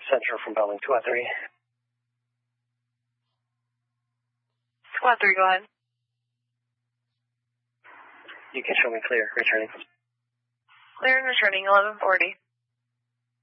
Central from Bellevue, Squad 3. Squad 3, go ahead. You can show me clear, returning. Clear and returning, 1140.